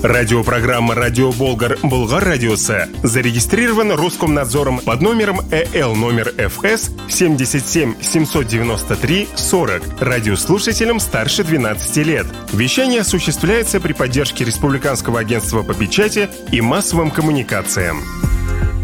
Радиопрограмма «Радио Болгар» Булгар Радиосы зарегистрирован Роскомнадзором под номером ЭЛ номер ФС 77 793 40 радиослушателям старше 12 лет. Вещание осуществляется при поддержке Республиканского агентства по печати и массовым коммуникациям.